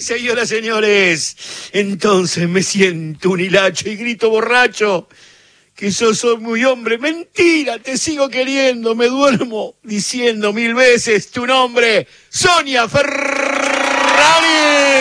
señoras, señores, entonces me siento un hilacho y grito borracho que yo soy muy hombre. Mentira, te sigo queriendo, me duermo diciendo 1000 veces tu nombre, Sonia Ferrari.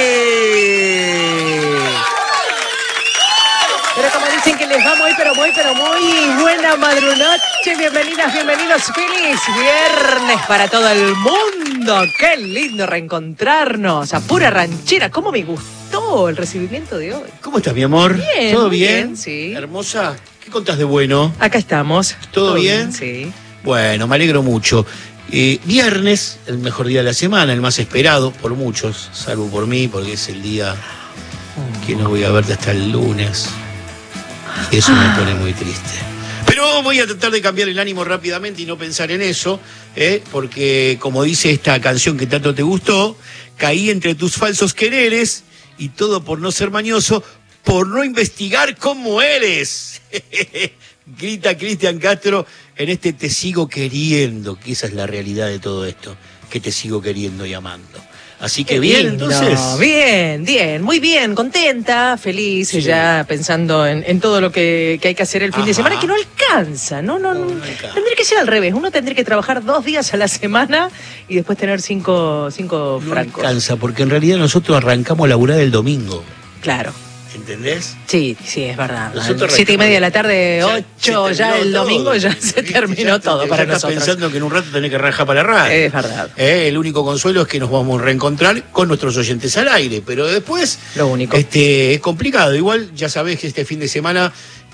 Pero como dicen que les va muy buena madrunoche. Bienvenidas, bienvenidos. Feliz viernes para todo el mundo. Qué lindo reencontrarnos. A pura ranchera. ¿Cómo me gustó el recibimiento de hoy? ¿Cómo estás, mi amor? Bien. ¿Todo muy bien? Sí. Hermosa. ¿Qué contás de bueno? Acá estamos. ¿Todo bien? Sí. Bueno, me alegro mucho. Viernes, el mejor día de la semana, el más esperado por muchos, salvo por mí, porque es el día que no voy a verte hasta el lunes. Eso me pone muy triste. Pero voy a tratar de cambiar el ánimo rápidamente y no pensar en eso, porque como dice esta canción que tanto te gustó, caí entre tus falsos quereres y todo por no ser mañoso, por no investigar cómo eres. Grita Cristian Castro en este Te sigo queriendo, que esa es la realidad de todo esto, que te sigo queriendo y amando. Así que bien, entonces. Bien, muy bien, contenta, feliz, Sí. ya pensando en todo lo que hay que hacer el fin de Ajá. semana, que no alcanza, no alcanza. tendría que ser al revés, uno tendría que trabajar 2 días a la semana y después tener 5 No francos. alcanza, porque en realidad nosotros arrancamos a laburar el domingo. Claro. ¿Entendés? Sí, es verdad. Nosotros 7:30 de la tarde, Ya 8, se ya terminó el todo. domingo ya se terminó Ya todo ya para estás nosotros. pensando que en un rato tenés que rajar para la radio. Es verdad. El único consuelo es que nos vamos a reencontrar con nuestros oyentes al aire, pero después Lo único. es complicado. Igual ya sabés que este fin de semana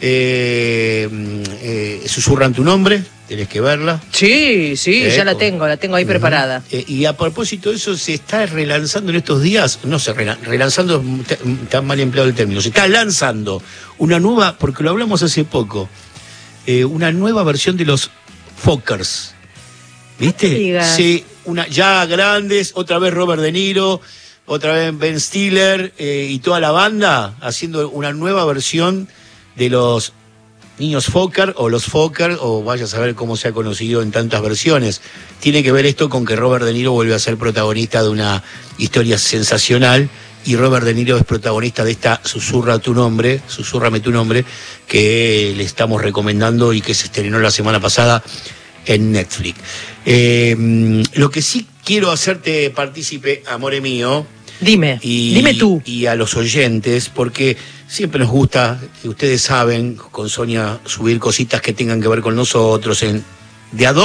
susurran tu nombre, tenés que verla. Sí, ya la tengo ahí preparada. Y a propósito de eso, se está relanzando en estos días, no sé, relanzando, está mal empleado el término, se está lanzando una nueva, porque lo hablamos hace poco, una nueva versión de los Fockers. ¿Viste? No digas. Sí, ya grandes, otra vez Robert De Niro, otra vez Ben Stiller y toda la banda haciendo una nueva versión de los niños Fokker o los Fokker, o vaya a saber cómo se ha conocido en tantas versiones. Tiene que ver esto con que Robert De Niro vuelve a ser protagonista de una historia sensacional, y Robert De Niro es protagonista de esta Susurrame tu nombre, que le estamos recomendando y que se estrenó la semana pasada en Netflix. Lo que sí quiero hacerte partícipe, amore mío, Dime tú. y a los oyentes, porque siempre nos gusta, ustedes saben, con Sonia, subir cositas que tengan que ver con nosotros, de a